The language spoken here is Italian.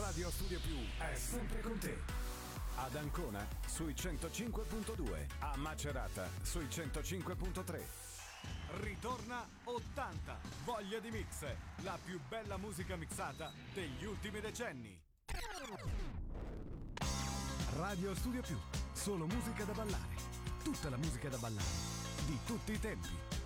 Radio Studio Più è sempre con te. Ad Ancona sui 105.2, a Macerata sui 105.3. Ritorna 80, voglia di mix, la più bella musica mixata degli ultimi decenni. Radio Studio Più, solo musica da ballare. Tutta la musica da ballare, di tutti i tempi.